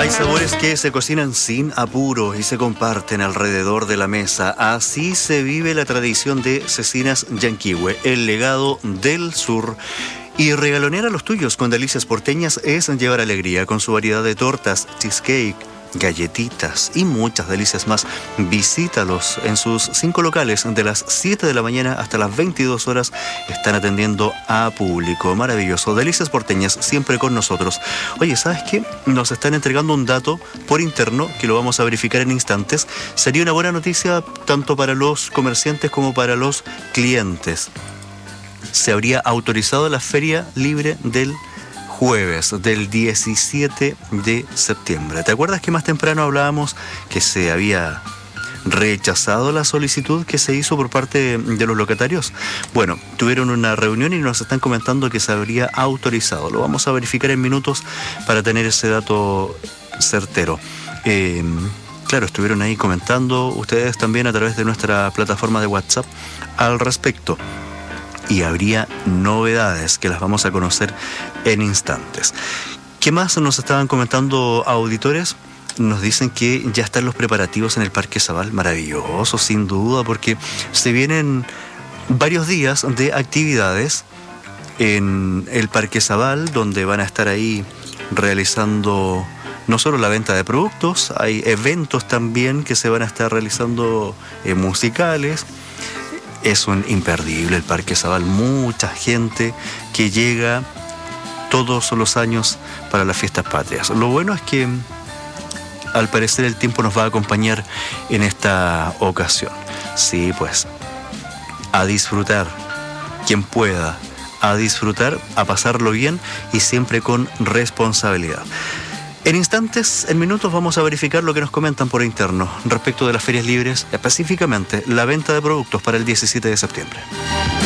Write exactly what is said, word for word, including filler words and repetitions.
Hay sabores que se cocinan sin apuro y se comparten alrededor de la mesa. Así se vive la tradición de Cecinas Yanquihue, el legado del sur. Y regalonear a los tuyos con delicias porteñas es llevar alegría con su variedad de tortas, cheesecake, galletitas y muchas delicias más. Visítalos en sus cinco locales. De las siete de la mañana hasta las veintidós horas están atendiendo a público. Maravilloso. Delicias porteñas, siempre con nosotros. Oye, ¿sabes qué? Nos están entregando un dato por interno que lo vamos a verificar en instantes. Sería una buena noticia tanto para los comerciantes como para los clientes. Se habría autorizado la feria libre del jueves, del diecisiete de septiembre. ¿Te acuerdas que más temprano hablábamos que se había rechazado la solicitud que se hizo por parte de los locatarios? Bueno, tuvieron una reunión y nos están comentando que se habría autorizado. Lo vamos a verificar en minutos para tener ese dato certero. Eh, claro, estuvieron ahí comentando ustedes también a través de nuestra plataforma de WhatsApp al respecto. Y habría novedades que las vamos a conocer en instantes. ¿Qué más nos estaban comentando auditores? Nos dicen que ya están los preparativos en el Parque Zabal. Maravilloso, sin duda, porque se vienen varios días de actividades en el Parque Zabal, donde van a estar ahí realizando no solo la venta de productos, hay eventos también que se van a estar realizando eh, musicales. Es un imperdible el Parque Zabal, mucha gente que llega todos los años para las fiestas patrias. Lo bueno es que al parecer el tiempo nos va a acompañar en esta ocasión. Sí, pues, a disfrutar, quien pueda, a disfrutar, a pasarlo bien y siempre con responsabilidad. En instantes, en minutos, vamos a verificar lo que nos comentan por interno respecto de las ferias libres, específicamente la venta de productos para el diecisiete de septiembre.